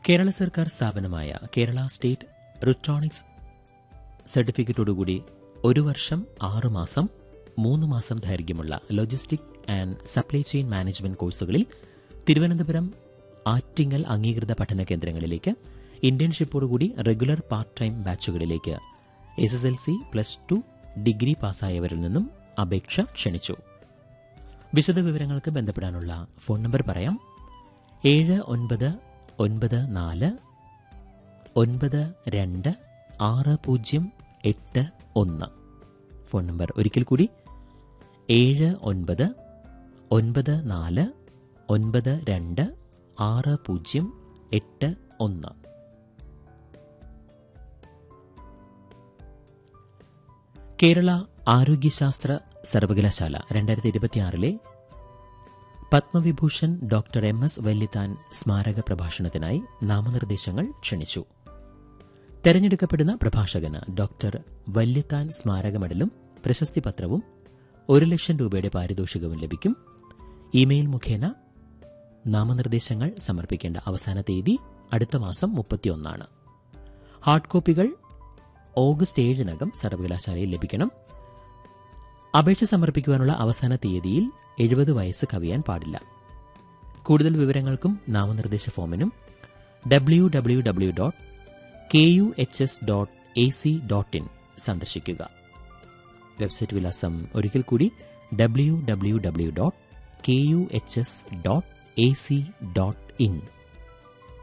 കേരള സർക്കാർ സ്ഥാപനമായ കേരള സ്റ്റേറ്റ് റിട്രോണിക്സ് സർട്ടിഫിക്കറ്റോടുകൂടി 1 വർഷം 6 മാസം 3 മാസം ദൈർഘ്യമുള്ള logistic and supply chain management കോഴ്സുകളിൽ തിരുവനന്തപുരം ആറ്റിങ്ങൽ അംഗീകൃത പഠന കേന്ദ്രങ്ങളിലേക്ക് ഇന്റേൺഷിപ്പോടുകൂടി regular part time ബാച്ചുകളിലേക്ക് SSLC +2 degree പാസ്സായവരിൽ നിന്നും അപേക്ഷ ക്ഷണിച്ചു. വിശദവിവരങ്ങൾക്ക് ബന്ധപ്പെടാനുള്ള ഫോൺ നമ്പർ പറയാം. 7994926081. ഫോൺ നമ്പർ ഒരിക്കൽ കൂടി 7994926081. കേരള ആരോഗ്യശാസ്ത്ര സർവകലാശാല 2026 പത്മവിഭൂഷൺ ഡോക്ടർ MS വല്യത്താൻ സ്മാരക പ്രഭാഷണത്തിനായി നാമനിർദ്ദേശങ്ങൾ ക്ഷണിച്ചു. തെരഞ്ഞെടുക്കപ്പെടുന്ന പ്രഭാഷകന് ഡോക്ടർ വല്യത്താൻ സ്മാരക മെഡലും പ്രശസ്തി പത്രവും 1,00,000 രൂപയുടെ പാരിതോഷികവും ലഭിക്കും. ഇമെയിൽ മുഖേന നാമനിർദ്ദേശങ്ങൾ സമർപ്പിക്കേണ്ട അവസാന തീയതി അടുത്ത മാസം 31. ഹാർഡ് കോപ്പികൾ ഓഗസ്റ്റ് 7 സർവകലാശാലയിൽ ലഭിക്കണം. അപേക്ഷ സമർപ്പിക്കുവാനുള്ള അവസാന തീയതിയിൽ 70 വയസ്സ് കവിയാൻ പാടില്ല. കൂടുതൽ വിവരങ്ങൾക്കും നാമനിർദ്ദേശ ഫോമിനും www.kuhs.ac.in സന്ദർശിക്കുക. വെബ്സൈറ്റ് വിലാസം ഒരിക്കൽ കൂടി www.kuhs.ac.in.